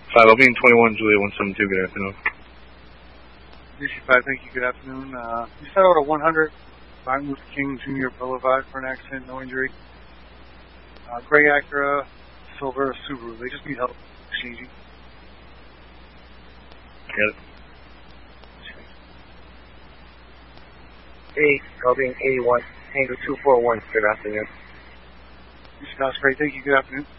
5 Alpine 21 Julia 172, good afternoon. DC-5, thank you, good afternoon. You set out a 100 Martin Luther King Jr. Boulevard for an accident, no injury. Gray Acura, silver Subaru, they just need help exchanging. Got it. Hey, Alpine 81, Tango 241, good afternoon. DC-5, great, thank you, good afternoon.